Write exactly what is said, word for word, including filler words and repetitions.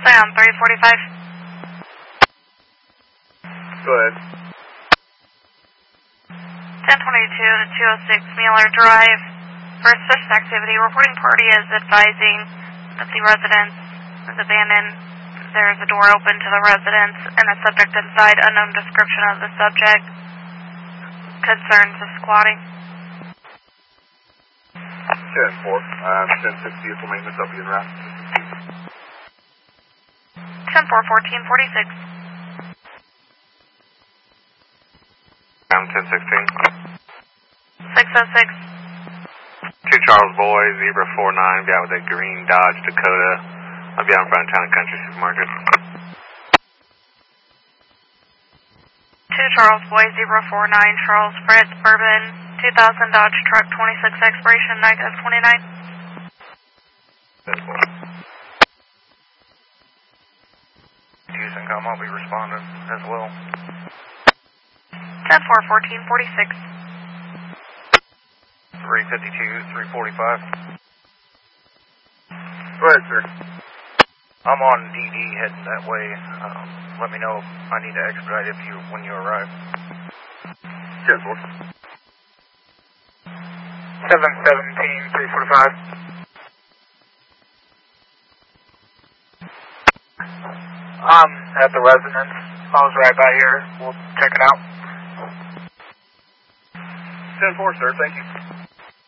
Brown, three forty-five. Go ahead. ten twenty-two to two oh six Mueller Drive. For suspicious activity, reporting party is advising that the residence is abandoned. There is a door open to the residence and a subject inside. Unknown description of the subject. Concerns of squatting. ten four. Uh, ten six vehicle maintenance. I'll be in route. ten four, fourteen forty-six. I'm ten sixteen. six oh six. Two Charles Boy, Zebra four nine, be out with a green Dodge Dakota. I'll be out in front of Town and Country Supermarket. Two Charles Boy, Zebra four nine, Charles Fritz, Bourbon, two thousand Dodge Truck, twenty-six expiration, night of twenty-nine. ten four. Houston, come, I'll be responding as well. ten four, fourteen forty-six. three fifty-two, three forty-five. Go ahead, sir. I'm on D D heading that way. Um, let me know if I need to expedite if you when you arrive. ten four. seven seventeen, three forty-five. I'm at the residence. I was right by here. We'll check it out. ten four, sir. Thank you.